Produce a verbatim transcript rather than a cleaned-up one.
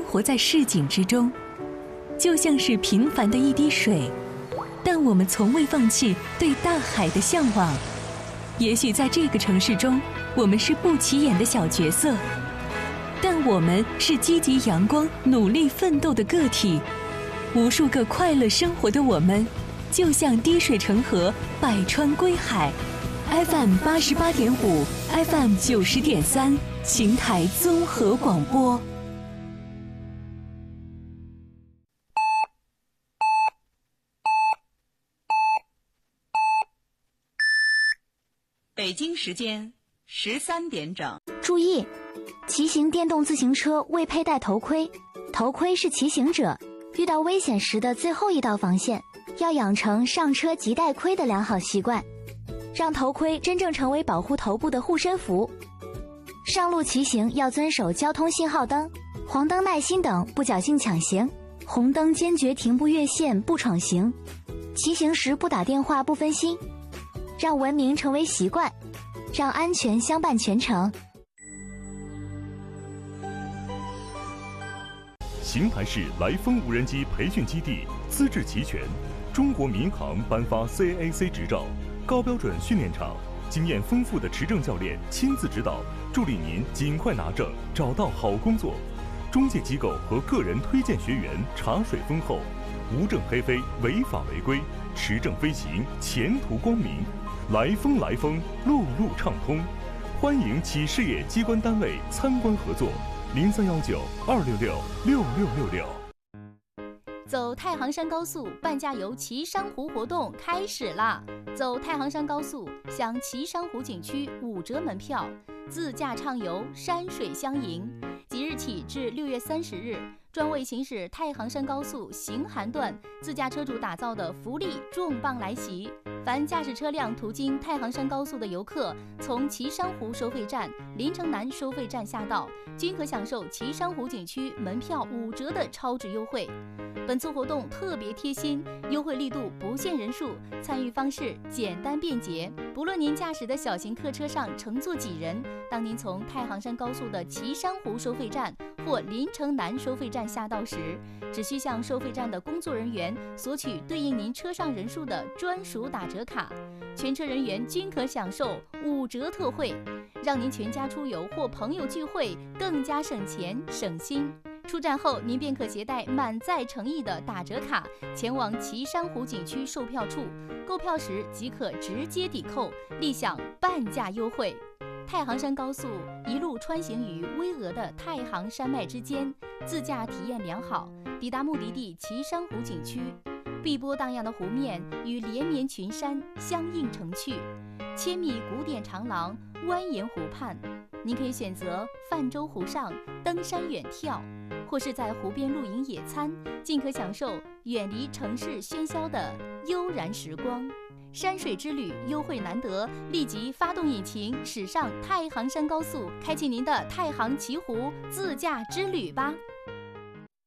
活在市井之中，就像是平凡的一滴水，但我们从未放弃对大海的向往。也许在这个城市中，我们是不起眼的小角色，但我们是积极阳光、努力奋斗的个体。无数个快乐生活的我们，就像滴水成河，百川归海。F M 八十八点五 ，F M 九十点三，邢台综合广播。 北京时间十三点整。 注意，骑行电动自行车未佩戴头盔，头盔是骑行者遇到危险时的最后一道防线，要养成上车即戴盔的良好习惯，让头盔真正成为保护头部的护身符。上路骑行要遵守交通信号灯、黄灯耐心等，不侥幸抢行，红灯坚决停步越线不闯行，骑行时不打电话不分心，让文明成为习惯，让安全相伴全程。 邢台市来风无人机培训基地资质齐全，中国民航颁发 C A A C 执照，高标准训练场，经验丰富的持证教练亲自指导，助力您尽快拿证，找到好工作。中介机构和个人推荐学员茶水丰厚，无证黑飞，违法违规，持证飞行，前途光明。来风来风，路路畅通，欢迎企事业机关单位参观合作。零三幺九二六六六六六六。 走太行山高速半价游岐山湖活动开始啦！走太行山高速享岐山湖景区五折门票，自驾畅游，山水相迎。即日起至六月三十日，专为行驶太行山高速行韩段自驾车主打造的福利重磅来袭！凡驾驶车辆途经太行山高速的游客，从岐山湖收费站、临城南收费站下道，均可享受岐山湖景区门票五折的超值优惠。本次活动特别贴心，优惠力度不限人数，参与方式简单便捷。不论您驾驶的小型客车上乘坐几人，当您从太行山高速的岐山湖收费站或临城南收费站下道时，只需向收费站的工作人员索取对应您车上人数的专属打折卡，全车人员均可享受五折特惠，让您全家出游或朋友聚会更加省钱省心。出站后，您便可携带满载诚意的打折卡前往岐山湖景区售票处，购票时即可直接抵扣，立享半价优惠。太行山高速一路穿行于巍峨的太行山脉之间，自驾体验良好，抵达目的地岐山湖景区，碧波荡漾的湖面与连绵群山相映成趣，千米古典长廊蜿蜒湖畔，您可以选择泛舟湖上登山远眺，或是在湖边露营野餐，尽可享受远离城市喧嚣的悠然时光。山水之旅优惠难得，立即发动引擎驶上太行山高速，开启您的太行奇湖自驾之旅吧。